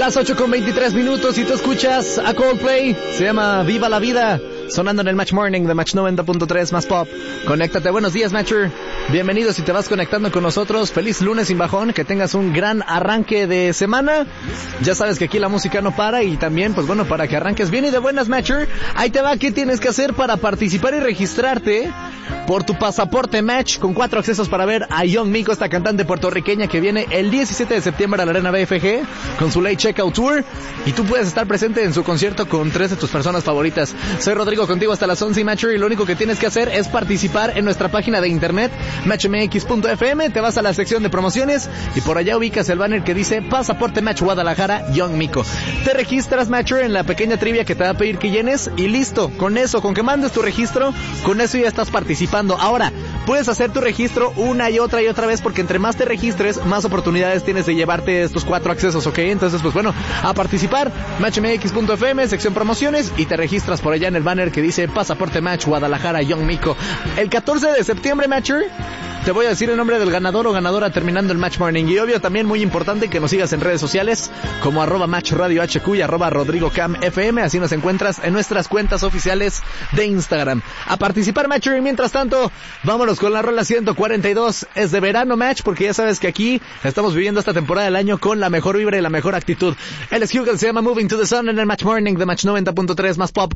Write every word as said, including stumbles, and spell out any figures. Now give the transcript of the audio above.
Las ocho con veintitrés minutos y tú escuchas a Coldplay. Se llama Viva la Vida, sonando en el Match Morning de Match noventa punto tres más pop. Conéctate. Buenos días, Matcher. Bienvenido si te vas conectando con nosotros. Feliz lunes sin bajón. Que tengas un gran arranque de semana. Ya sabes que aquí la música no para. Y también, pues bueno, para que arranques bien y de buenas, Matcher. Ahí te va. ¿Qué tienes que hacer para participar y registrarte por tu pasaporte Match? Con cuatro accesos para ver a Young Miko, esta cantante puertorriqueña que viene el diecisiete de septiembre a la Arena B F G con su Late Checkout Tour. Y tú puedes estar presente en su concierto con tres de tus personas favoritas. Soy Rodrigo, contigo hasta las once, Matcher, y lo único que tienes que hacer es participar en nuestra página de internet match m x punto f m. Te vas a la sección de promociones y por allá ubicas el banner que dice Pasaporte Match Guadalajara Young Miko. Te registras, Matcher, en la pequeña trivia que te va a pedir que llenes y listo. Con eso, con que mandes tu registro, con eso ya estás participando. Ahora, puedes hacer tu registro una y otra y otra vez, porque entre más te registres, más oportunidades tienes de llevarte estos cuatro accesos, ¿ok? Entonces, pues bueno, a participar, match m x punto f m, sección promociones, y te registras por allá en el banner que dice Pasaporte Match Guadalajara Young Miko. El catorce de septiembre, Matcher, te voy a decir el nombre del ganador o ganadora terminando el Match Morning. Y obvio, también muy importante que nos sigas en redes sociales como arroba Match Radio H Q y arroba Rodrigo Cam F M. Así nos encuentras en nuestras cuentas oficiales de Instagram. A participar, Matcher, y mientras tanto, vámonos con la rola ciento cuarenta y dos. Es de verano, Match, porque ya sabes que aquí estamos viviendo esta temporada del año con la mejor vibra y la mejor actitud. El es Hugel, se llama Moving to the Sun en el Match Morning de Match noventa punto tres más pop.